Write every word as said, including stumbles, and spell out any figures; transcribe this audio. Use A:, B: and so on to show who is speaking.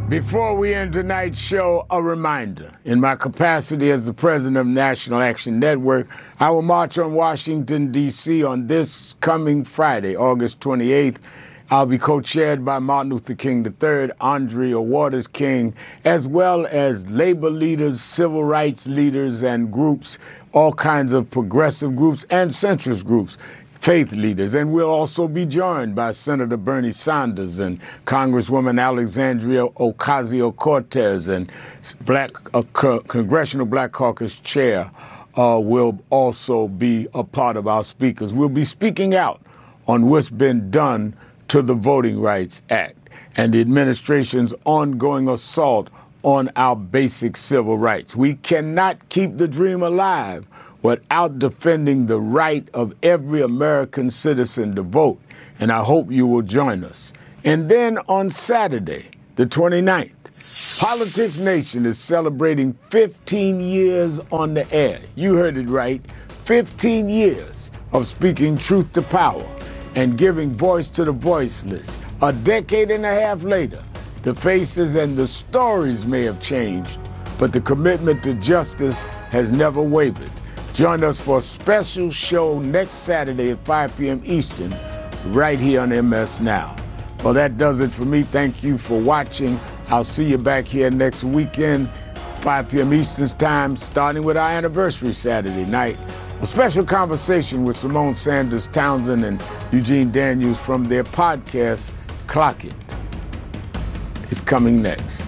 A: Before we end tonight's show, a reminder. In my capacity as the president of National Action Network, I will march on Washington, D C on this coming Friday, August twenty-eighth. I'll be co-chaired by Martin Luther King the third, Andrea Waters King, as well as labor leaders, civil rights leaders and groups, all kinds of progressive groups and centrist groups, faith leaders. And we'll also be joined by Senator Bernie Sanders and Congresswoman Alexandria Ocasio-Cortez, and Black uh, Co- Congressional Black Caucus Chair uh, will also be a part of our speakers. We'll be speaking out on what's been done to the Voting Rights Act and the administration's ongoing assault on our basic civil rights. We cannot keep the dream alive without defending the right of every American citizen to vote, and I hope you will join us. And then on Saturday, the twenty-ninth, Politics Nation is celebrating fifteen years on the air. You heard it right, fifteen years of speaking truth to power and giving voice to the voiceless. A decade and a half later, the faces and the stories may have changed, but the commitment to justice has never wavered. Join us for a special show next Saturday at five p.m. Eastern, right here on M S Now. Well, that does it for me. Thank you for watching. I'll see you back here next weekend, five p.m. Eastern time, starting with our anniversary Saturday night. A special conversation with Simone Sanders Townsend and Eugene Daniels from their podcast, Clock It, is coming next.